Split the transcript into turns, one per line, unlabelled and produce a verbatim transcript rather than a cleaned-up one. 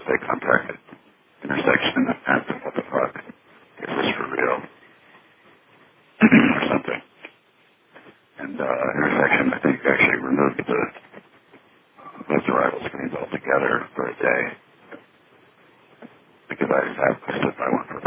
they contacted Intersection and asked them what the fuck, is this for real, or something. And uh, Intersection, I think, actually removed the those arrival screens altogether for a day, because I just have I stood by one for